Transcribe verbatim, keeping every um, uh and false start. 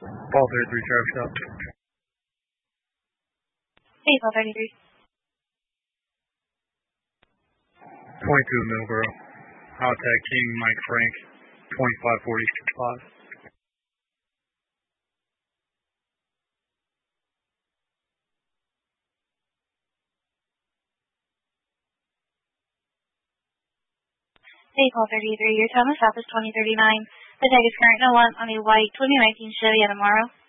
Paul thirty-three, Travis Shop. Hey, Paul thirty-three. twenty-two, Middleborough. Hotag King, Mike Frank, twenty-five forty-five. Hey, Paul thirty-three. Your Thomas South is twenty thirty-nine. The tag is current no one on a white twenty nineteen Chevy Alamaro.